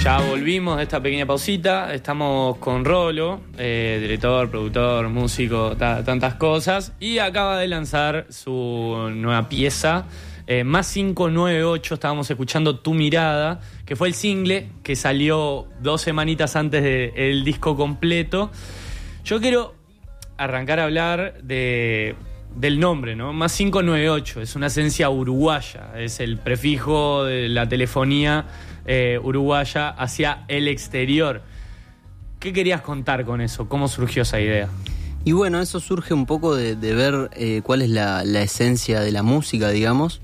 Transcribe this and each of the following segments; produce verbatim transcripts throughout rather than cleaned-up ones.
Ya volvimos de esta pequeña pausita, estamos con Rolo, eh, director, productor, músico, ta, tantas cosas, y acaba de lanzar su nueva pieza, eh, Más cinco nueve ocho, estábamos escuchando Tu Mirada, que fue el single que salió dos semanitas antes del disco completo. Yo quiero arrancar a hablar de... del nombre, ¿no? Más cinco nueve ocho, es una esencia uruguaya, es el prefijo de la telefonía eh, uruguaya hacia el exterior. ¿Qué querías contar con eso? ¿Cómo surgió esa idea? Y bueno, eso surge un poco de, de ver eh, cuál es la, la esencia de la música, digamos.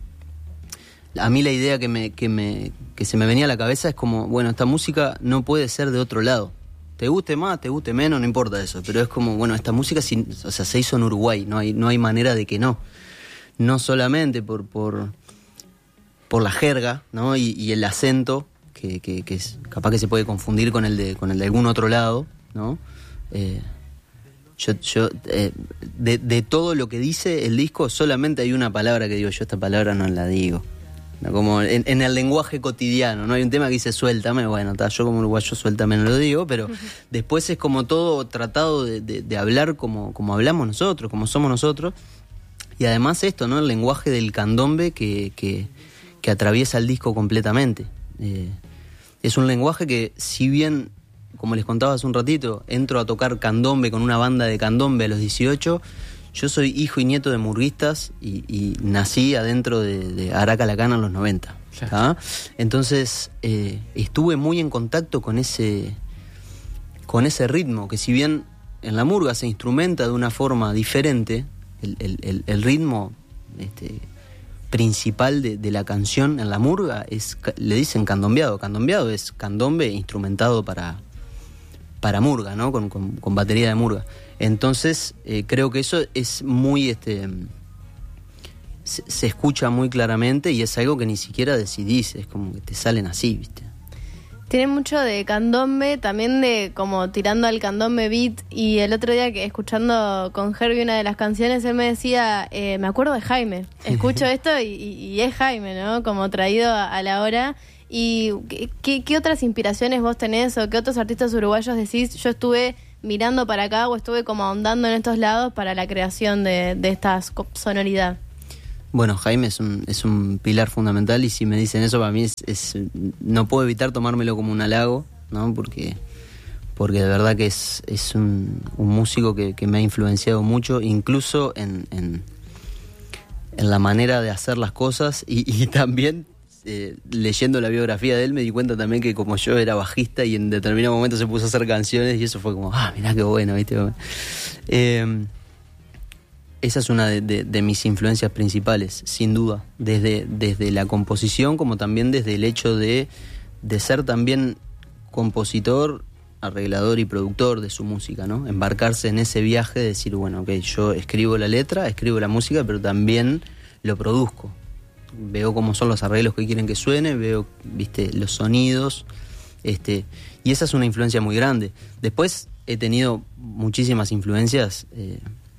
A mí la idea que, me, que, me, que se me venía a la cabeza es como, bueno, esta música no puede ser de otro lado. Te guste más, te guste menos, no importa eso. Pero es como, bueno, esta música sin, o sea, se hizo en Uruguay, no hay, no hay manera de que no. No solamente por, por, por la jerga, ¿no? y, y el acento, que, que, que es, capaz que se puede confundir con el de, con el de algún otro lado, ¿no? Eh, yo, yo eh, de, de todo lo que dice el disco, solamente hay una palabra que digo, yo esta palabra no la digo. No, como en, en el lenguaje cotidiano, ¿no? Hay un tema que dice suéltame, bueno, ta, yo como uruguayo suéltame no lo digo, pero uh-huh. Después es como todo tratado de, de, de hablar como, como hablamos nosotros, como somos nosotros, y además esto, ¿no? El lenguaje del candombe que, que, que atraviesa el disco completamente. Eh, es un lenguaje que, si bien, como les contaba hace un ratito, entro a tocar candombe con una banda de candombe a los dieciocho, yo soy hijo y nieto de murguistas y, y nací adentro de, de Araca La Cana en los noventa. ¿Tá? Entonces eh, estuve muy en contacto con ese, con ese ritmo, que si bien en la murga se instrumenta de una forma diferente, el, el, el, el ritmo este, principal de, de la canción en la murga es, le dicen candombeado. Candombeado es candombe instrumentado para, para murga, ¿no? Con, con, con batería de murga. Entonces, eh, creo que eso es muy, este, se, se escucha muy claramente y es algo que ni siquiera decidís, es como que te salen así, ¿viste? Tiene mucho de candombe, también de como tirando al candombe beat, y el otro día que escuchando con Herbie una de las canciones, él me decía, eh, me acuerdo de Jaime, escucho esto y, y es Jaime, ¿no? Como traído a, a la hora. ¿Y qué, qué otras inspiraciones vos tenés o qué otros artistas uruguayos decís? Yo estuve mirando para acá o estuve como ahondando en estos lados para la creación de, de esta sonoridad. Bueno, Jaime es un, es un pilar fundamental, y si me dicen eso, para mí es, es no puedo evitar tomármelo como un halago, ¿no? Porque, porque de verdad que es, es un, un músico que, que me ha influenciado mucho, incluso en, en, en la manera de hacer las cosas, y, y también Eh, leyendo la biografía de él me di cuenta también que como yo era bajista y en determinado momento se puso a hacer canciones, y eso fue como, ah, mirá qué bueno, ¿viste? Eh, esa es una de, de, de mis influencias principales, sin duda, desde, desde la composición como también desde el hecho de, de ser también compositor, arreglador y productor de su música, ¿no? Embarcarse en ese viaje de decir, bueno, ok, yo escribo la letra, escribo la música, pero también lo produzco. Veo cómo son los arreglos que quieren que suene, veo, viste, los sonidos, este, y esa es una influencia muy grande. Después he tenido muchísimas influencias, eh,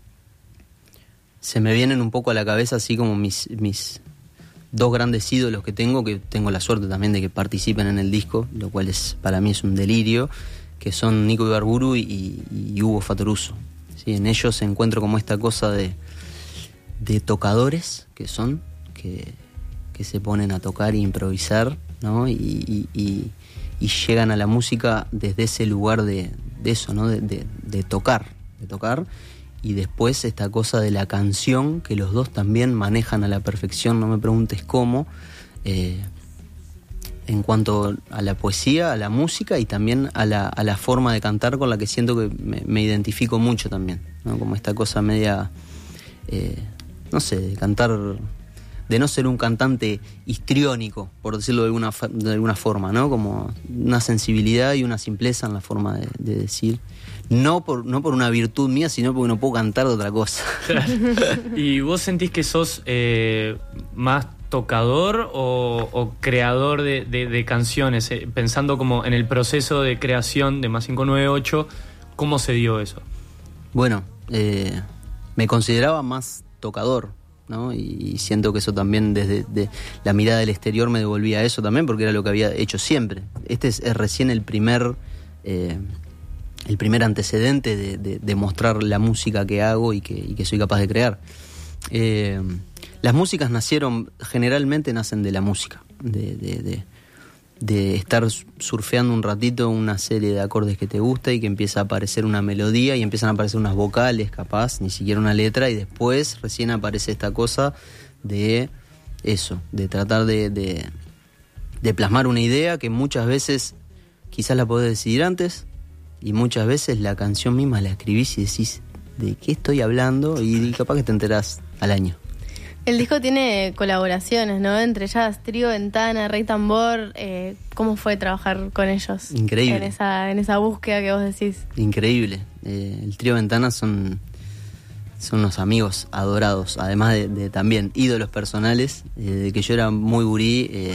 se me vienen un poco a la cabeza así como mis, mis dos grandes ídolos que tengo, que tengo la suerte también de que participen en el disco, lo cual es, para mí es un delirio, que son Nico Ibarburu y, y Hugo Fatoruso. ¿Sí? En ellos encuentro como esta cosa de, de tocadores que son, que, que se ponen a tocar e improvisar, ¿no? Y, y, y, y llegan a la música desde ese lugar de, de eso, ¿no? De, de, de tocar, de tocar, y después esta cosa de la canción que los dos también manejan a la perfección, no me preguntes cómo, eh, en cuanto a la poesía, a la música y también a la, a la forma de cantar, con la que siento que me, me identifico mucho también, ¿no? Como esta cosa media, eh, no sé, de cantar, de no ser un cantante histriónico, por decirlo de alguna, de alguna forma, ¿no? Como una sensibilidad y una simpleza en la forma de, de decir. No por, no por una virtud mía, sino porque no puedo cantar de otra cosa. ¿Y vos sentís que sos eh, más tocador o, o creador de, de, de canciones? Eh, pensando como en el proceso de creación de Más cinco nueve ocho, ¿cómo se dio eso? Bueno, eh, me consideraba más tocador, ¿no? Y, y siento que eso también desde de, la mirada del exterior me devolvía eso también, porque era lo que había hecho siempre. Este es, es recién el primer eh, el primer antecedente de, de, de mostrar la música que hago y que, y que soy capaz de crear. Eh, las músicas nacieron, generalmente nacen de la música, de, de, de, de estar surfeando un ratito una serie de acordes que te gusta y que empieza a aparecer una melodía y empiezan a aparecer unas vocales, capaz, ni siquiera una letra, y después recién aparece esta cosa de eso, de tratar de, de, de plasmar una idea que muchas veces quizás la podés decidir antes, y muchas veces la canción misma la escribís y decís de qué estoy hablando, y capaz que te enterás al año. El disco tiene colaboraciones, ¿no? Entre ellas Trío Ventana, Rey Tambor. Eh, ¿Cómo fue trabajar con ellos? Increíble. En esa, en esa búsqueda que vos decís. Increíble. Eh, el Trío Ventana son, son unos amigos adorados, además de, de también ídolos personales. Eh, de que yo era muy gurí, eh,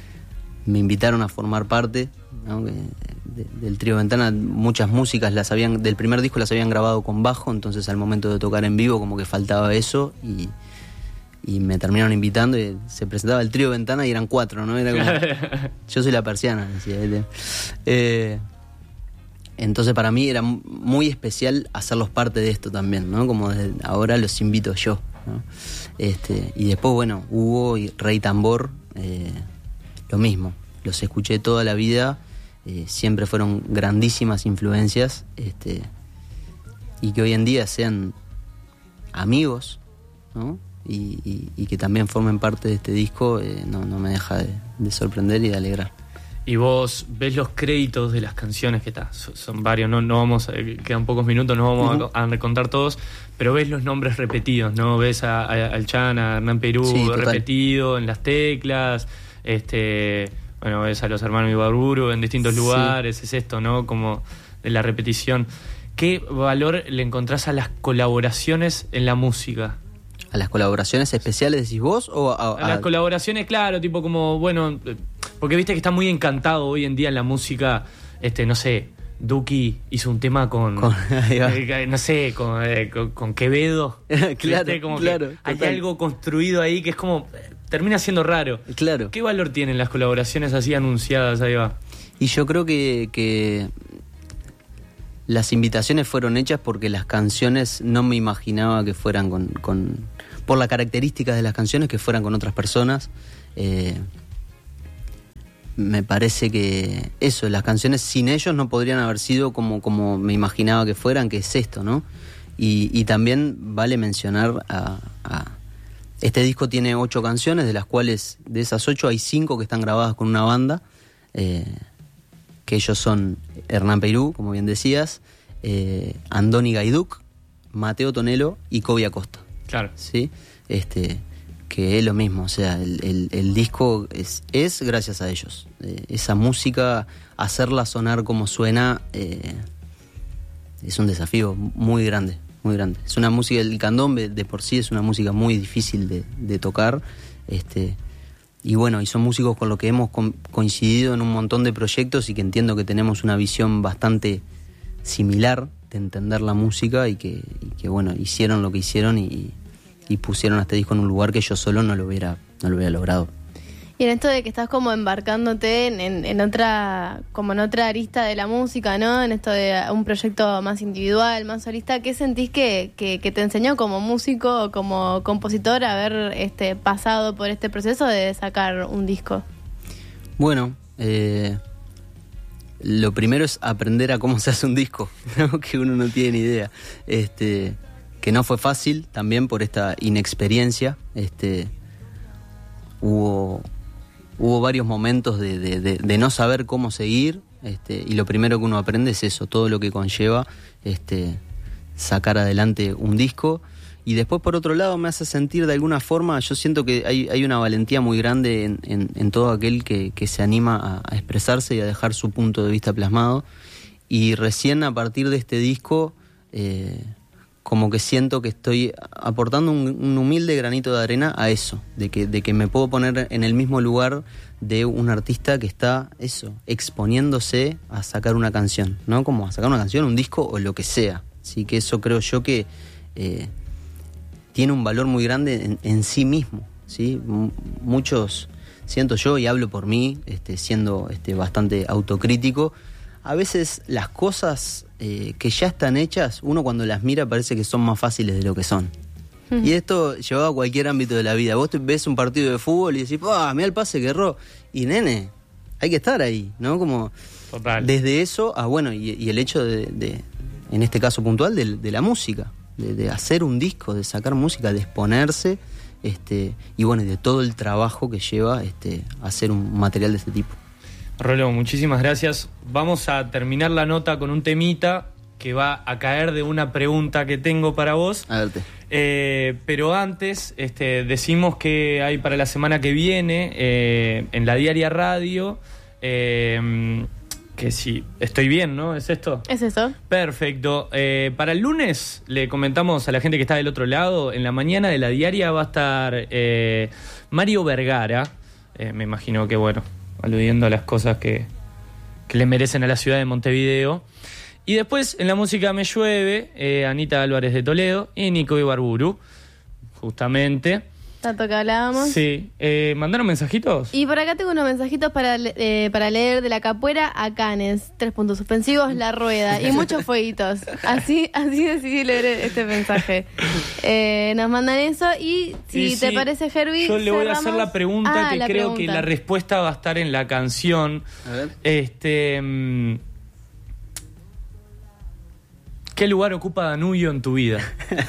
me invitaron a formar parte, ¿no? de, del Trío Ventana. Muchas músicas las habían del primer disco las habían grabado con bajo, entonces al momento de tocar en vivo como que faltaba eso, y y me terminaron invitando y se presentaba el Trío Ventana y eran cuatro, ¿no? Era como, yo soy la persiana, decía. Eh, entonces para mí era muy especial hacerlos parte de esto también, ¿no? Como de, ahora los invito yo, ¿no? Este, y después, bueno, Hugo y Rey Tambor, eh, lo mismo, los escuché toda la vida, eh, siempre fueron grandísimas influencias, este, y que hoy en día sean amigos, ¿no? Y, y, y que también formen parte de este disco, eh, no, no me deja de, de sorprender y de alegrar. Y vos ves los créditos de las canciones, que está, son varios, no, no vamos, eh, quedan pocos minutos, no vamos uh-huh. a, a contar todos, pero ves los nombres repetidos, ¿no? Ves a, a, al Chan, a Hernán Perú, sí, repetido en las teclas, este, bueno, ves a los hermanos Ibarburu en distintos sí. lugares, es esto, ¿no? Como de la repetición. ¿Qué valor le encontrás a las colaboraciones en la música? ¿A las colaboraciones especiales decís vos? O a, a... a las colaboraciones, claro, tipo como, bueno, porque viste que está muy encantado hoy en día en la música, este, no sé, Duki hizo un tema con, con eh, no sé, con, eh, con, con Quevedo. Claro, ¿viste? Como claro. Que hay algo construido ahí que es como, termina siendo raro. Claro. ¿Qué valor tienen las colaboraciones así anunciadas? Ahí va. Y yo creo que, que las invitaciones fueron hechas porque las canciones no me imaginaba que fueran con, con por las características de las canciones, que fueran con otras personas. Eh, me parece que eso, las canciones sin ellos no podrían haber sido como, como me imaginaba que fueran, que es esto, ¿no? Y, y también vale mencionar a, a este disco tiene ocho canciones, de las cuales de esas ocho hay cinco que están grabadas con una banda, eh, que ellos son Hernán Perú, como bien decías, eh, Andoni Gaiduk, Mateo Tonelo y Kobe Acosta. Claro. ¿Sí? Este, que es lo mismo, o sea, el, el, el disco es, es gracias a ellos. Eh, esa música, hacerla sonar como suena, eh, es un desafío muy grande, muy grande. Es una música, el candombe de por sí es una música muy difícil de, de tocar, este, y bueno, y son músicos con los que hemos co- coincidido en un montón de proyectos y que entiendo que tenemos una visión bastante similar de entender la música y que, y que bueno, hicieron lo que hicieron y, y pusieron a este disco en un lugar que yo solo no lo hubiera, no lo hubiera logrado. Y en esto de que estás como embarcándote en, en, en otra, como en otra arista de la música, ¿no? En esto de un proyecto más individual, más solista, ¿qué sentís que, que, que te enseñó como músico o como compositor haber este, pasado por este proceso de sacar un disco? Bueno, eh, lo primero es aprender a cómo se hace un disco, ¿no? Que uno no tiene ni idea. Este, que no fue fácil también por esta inexperiencia. Este, hubo, hubo varios momentos de, de, de, de no saber cómo seguir. Este, y lo primero que uno aprende es eso, todo lo que conlleva este, sacar adelante un disco. Y después, por otro lado, me hace sentir de alguna forma, yo siento que hay, hay una valentía muy grande en, en, en todo aquel que, que se anima a, a expresarse y a dejar su punto de vista plasmado. Y recién a partir de este disco, eh, como que siento que estoy aportando un, un humilde granito de arena a eso, de que, de que me puedo poner en el mismo lugar de un artista que está, eso, exponiéndose a sacar una canción, ¿no? Como a sacar una canción, un disco o lo que sea. Así que eso creo yo que... Eh, tiene un valor muy grande en, en sí mismo, ¿sí? M- muchos, siento yo, y hablo por mí, este, siendo este, bastante autocrítico, a veces las cosas eh, que ya están hechas, uno cuando las mira parece que son más fáciles de lo que son. Uh-huh. Y esto llevado a cualquier ámbito de la vida. Vos te ves un partido de fútbol y decís, ¡ah, mirá el pase que erró! Y nene, hay que estar ahí, ¿no? Como Total. Desde eso a, bueno, y, y el hecho de, de, en este caso puntual, de, de la música, de, de hacer un disco, de sacar música, de exponerse, este, y bueno, y de todo el trabajo que lleva este, hacer un material de este tipo. Rolo, muchísimas gracias. Vamos a terminar la nota con un temita que va a caer de una pregunta que tengo para vos. A verte. Eh, pero antes, este, decimos que hay para la semana que viene, eh, en la Diaria Radio, eh, que sí, estoy bien, ¿no? ¿Es esto? Es eso. Perfecto. Eh, para el lunes le comentamos a la gente que está del otro lado, en la mañana de la Diaria va a estar eh, Mario Vergara, eh, me imagino que, bueno, aludiendo a las cosas que, que le merecen a la ciudad de Montevideo. Y después, en la música Me Llueve, eh, Anita Álvarez de Toledo y Nico Ibarburu, justamente. Tanto que hablábamos. Sí. Eh, ¿Mandaron mensajitos? Y por acá tengo unos mensajitos para, eh, para leer de La Capuera a Canes. Tres puntos suspensivos, La Rueda. Y muchos fueguitos. Así, así decidí leer este mensaje. Eh, nos mandan eso y si y te sí, parece, Herbie, yo le voy cerramos. a hacer la pregunta Ah, que la creo pregunta. que la respuesta va a estar en la canción. A ver. Este... mm, ¿Qué lugar ocupa Danubio en tu vida?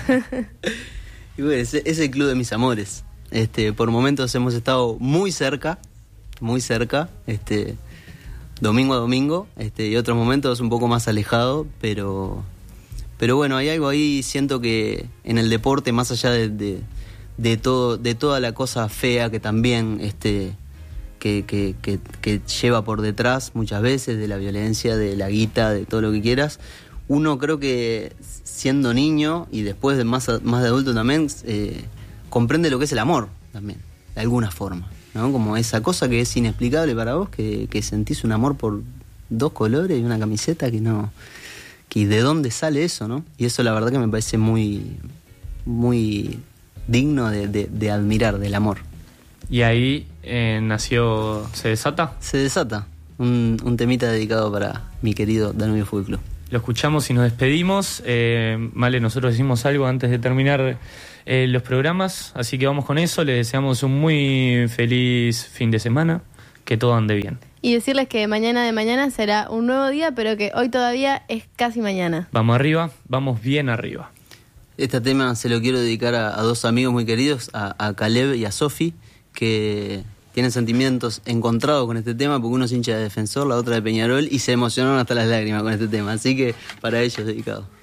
Y bueno, es, es el club de mis amores. Este, por momentos hemos estado muy cerca, muy cerca, este, domingo a domingo, este, y otros momentos un poco más alejado, pero, pero bueno, hay algo ahí, siento que en el deporte, más allá de, de, de todo, de toda la cosa fea que también, este, que, que, que, que lleva por detrás muchas veces, de la violencia, de la guita, de todo lo que quieras. Uno creo que siendo niño y después de más, más de adulto también, eh, comprende lo que es el amor también, de alguna forma, ¿no? Como esa cosa que es inexplicable para vos, que, que sentís un amor por dos colores y una camiseta que no... que de dónde sale eso, ¿no? Y eso la verdad que me parece muy, muy digno de, de, de admirar, del amor. Y ahí eh, nació Se Desata. Se Desata, un, un temita dedicado para mi querido Danubio Fútbol Club. Lo escuchamos y nos despedimos. Eh, Male, nosotros decimos algo antes de terminar eh, los programas, así que vamos con eso. Les deseamos un muy feliz fin de semana, que todo ande bien. Y decirles que mañana de mañana será un nuevo día, pero que hoy todavía es casi mañana. Vamos arriba, vamos bien arriba. Este tema se lo quiero dedicar a, a dos amigos muy queridos, a, a Caleb y a Sofi, que tienen sentimientos encontrados con este tema, porque uno es hincha de Defensor, la otra de Peñarol, y se emocionaron hasta las lágrimas con este tema. Así que para ellos dedicado.